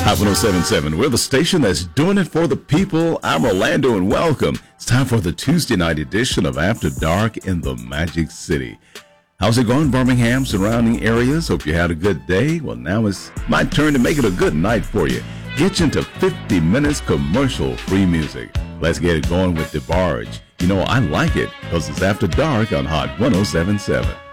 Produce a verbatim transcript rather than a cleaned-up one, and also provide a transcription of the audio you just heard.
Hot ten seventy-seven, we're the station that's doing it for the people. I'm Orlando and welcome. It's time for the Tuesday night edition of After Dark in the Magic City. How's it going, Birmingham, surrounding areas? Hope you had a good day. Well, now it's my turn to make it a good night for you. Get you into fifty minutes commercial-free music. Let's get it going with DeBarge. You know, I like it because it's After Dark on Hot ten seventy-seven.